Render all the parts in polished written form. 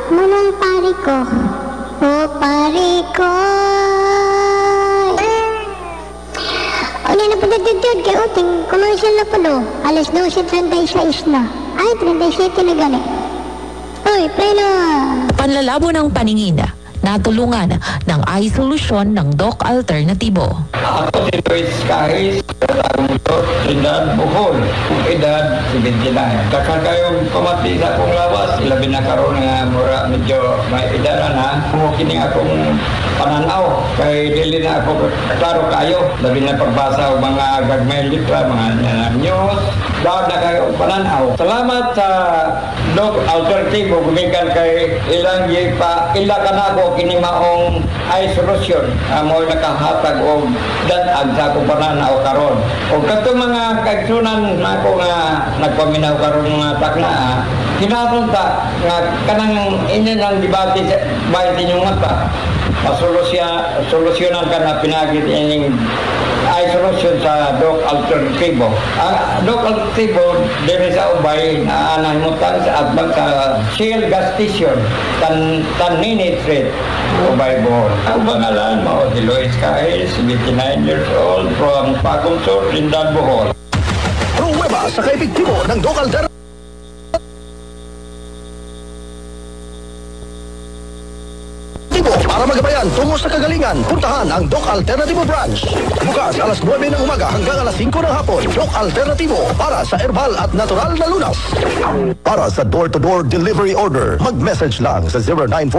Manang pare ko. Oh, pare ko. Ano na po natutod kay Uting? Commercial na po do. Alas 12:36 na. Ay, 37 na gani. Uy, preno. Panlalabo ng paningin, natulungan ng iSolution ng Doc Alternatibo. Ako si Luis Kahis, Tagumpot, Trinidad, Bohol. Kung edad, 79. Kakal kayong pamati sa akong lawas, ilabi na karoon nga mura medyo may edad na. Kumukining akong pananaw, kay dili na ako klaro kayo. Labi na pagbasa o mga gagmay litra, mga news. Dahil na kayo pananaw. Salamat sa Doc Alternatibo, gumikan kay ilang ila ka na ako kinimaong iSolution. Amoy nakahatag o datag sa akong pananaw karon. O kato mga kaigsunan na ako nga nagpaminaw karon mga takna, kinasunta nga kanang inyong debate sa bayan ninyong mata. Solusyonan ka na pinagit inyong iSolution sa Doc Alternatibo. Doc Alternatibo diri sa Ubay na nahimutan sa atbang sa Shell Gas Station Tanini Street, Ubay, Bohol. Ang pangalan mo, si Luis Kahis, 79 years old, from Pagunsor, Trinidad, Bohol. Pruweba sa kaepektibo ng Doc Alternatibo para magabayan tungo sa kagalingan. Puntahan ang Doc Alternatibo Branch. Bukas alas 9 ng umaga hanggang alas 5 ng hapon. Doc Alternatibo para sa herbal at natural na lunas. Para sa door-to-door delivery order, mag-message lang sa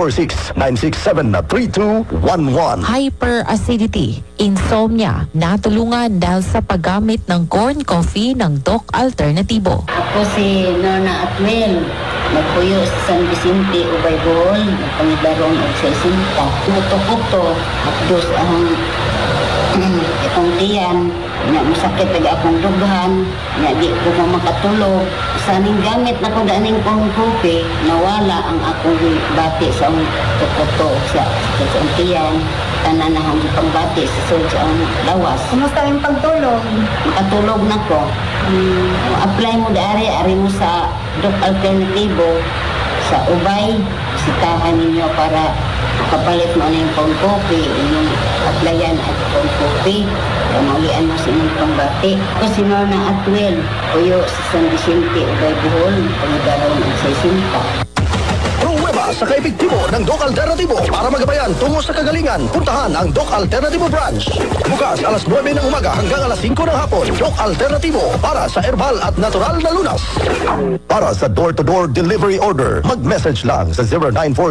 0946-967-3211. Hyperacidity, insomnia, natulungan dahil sa paggamit ng corn coffee ng Doc Alternatibo. Ako si Norna Atwell. Nagpuyo sa San Vicente, Ubay, Bohol. Nagpangidarong at sa isinta. Muto-kuto. Hapdos ang itong tiyan. Masakit taga akong dugahan. Di ko makatulog. Saning gamit na ko daning kong kopi, nawala ang akong bati sa tukuto sa tiyan. Tanan na ang pangbati sa sulod sa lawas. Kumusta yung pagtulog? Makatulog na ko. Apply mo ari mo sa Doc Alternatibo sa Ubay. Sitahan ninyo para kapalit mo na yung pang-coffee, yung applyan at pang-coffee. Maulian mo sa inyong pangbati. Ako si Norna Atwell, Puyo sa San Vicente, Ubay, Bohol. Pangidaraw ng 60. Pruweba sa kaepektibo ng Doc Alternatibo para magabayan tungo sa kagalingan. Puntahan ang Doc Alternatibo Branch. Bukas alas 9 ng umaga hanggang alas 5 ng hapon. Doc Alternatibo para sa herbal at natural na lunas. Para sa door-to-door delivery order, mag-message lang sa 0946